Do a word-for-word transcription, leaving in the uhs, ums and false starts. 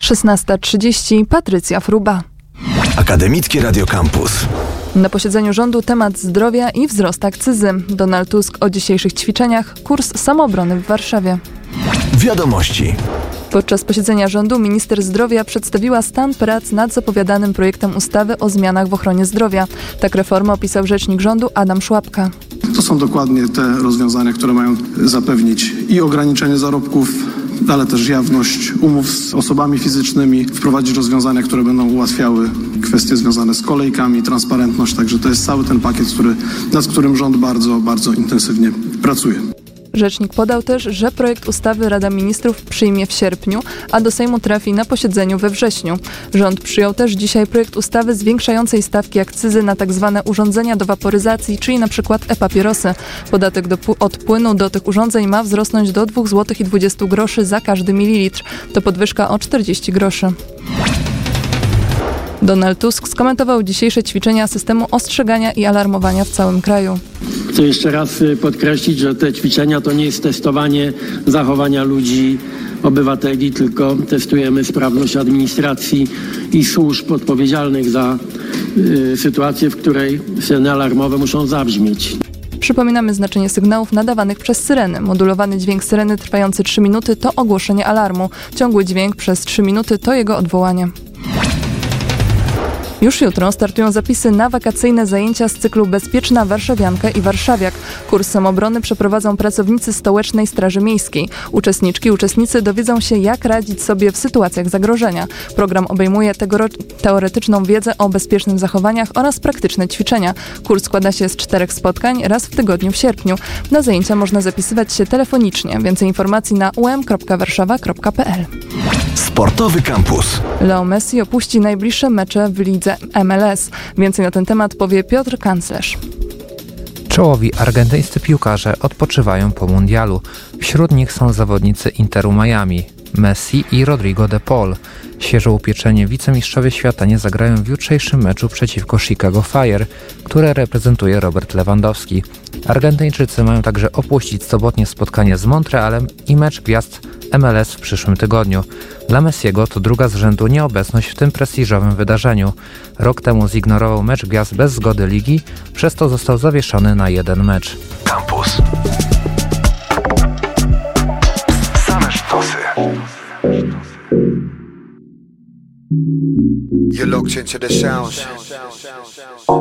szesnasta trzydzieści. Patrycja Fruba. Akademickie Radio Campus. Na posiedzeniu rządu temat zdrowia i wzrost akcyzy. Donald Tusk o dzisiejszych ćwiczeniach, kurs samoobrony w Warszawie. Wiadomości. Podczas posiedzenia rządu minister zdrowia przedstawiła stan prac nad zapowiadanym projektem ustawy o zmianach w ochronie zdrowia. Tak reformę opisał rzecznik rządu Adam Szłapka. To są dokładnie te rozwiązania, które mają zapewnić i ograniczenie zarobków, ale też jawność umów z osobami fizycznymi, wprowadzić rozwiązania, które będą ułatwiały kwestie związane z kolejkami, transparentność. Także to jest cały ten pakiet, który, nad którym rząd bardzo, bardzo intensywnie pracuje. Rzecznik podał też, że projekt ustawy Rada Ministrów przyjmie w sierpniu, a do Sejmu trafi na posiedzeniu we wrześniu. Rząd przyjął też dzisiaj projekt ustawy zwiększającej stawki akcyzy na tzw. urządzenia do waporyzacji, czyli na przykład e-papierosy. Podatek do, od płynu do tych urządzeń ma wzrosnąć do dwa złote dwadzieścia groszy za każdy mililitr. To podwyżka o czterdzieści groszy. Donald Tusk skomentował dzisiejsze ćwiczenia systemu ostrzegania i alarmowania w całym kraju. Chcę jeszcze raz podkreślić, że te ćwiczenia to nie jest testowanie zachowania ludzi, obywateli, tylko testujemy sprawność administracji i służb odpowiedzialnych za y, sytuację, w której sygnał alarmowe muszą zabrzmieć. Przypominamy znaczenie sygnałów nadawanych przez syreny. Modulowany dźwięk syreny trwający trzy minuty to ogłoszenie alarmu. Ciągły dźwięk przez trzy minuty to jego odwołanie. Już jutro startują zapisy na wakacyjne zajęcia z cyklu Bezpieczna Warszawianka i Warszawiak. Kurs samoobrony przeprowadzą pracownicy Stołecznej Straży Miejskiej. Uczestniczki i uczestnicy dowiedzą się, jak radzić sobie w sytuacjach zagrożenia. Program obejmuje teoretyczną wiedzę o bezpiecznych zachowaniach oraz praktyczne ćwiczenia. Kurs składa się z czterech spotkań raz w tygodniu w sierpniu. Na zajęcia można zapisywać się telefonicznie. Więcej informacji na u m kropka warszawa kropka p l. Sportowy Campus. Leo Messi opuści najbliższe mecze w lidze M L S. Więcej na ten temat powie Piotr Kanclerz. Czołowi argentyńscy piłkarze odpoczywają po mundialu. Wśród nich są zawodnicy Interu Miami, Messi i Rodrigo de Paul. Świeżo upieczeni wicemistrzowie świata nie zagrają w jutrzejszym meczu przeciwko Chicago Fire, które reprezentuje Robert Lewandowski. Argentyńczycy mają także opuścić sobotnie spotkanie z Montrealem i mecz gwiazd M L S w przyszłym tygodniu. Dla Messiego to druga z rzędu nieobecność w tym prestiżowym wydarzeniu. Rok temu zignorował mecz gwiazd bez zgody ligi, przez to został zawieszony na jeden mecz. Campus. Same sztosy. You're locked into the sounds.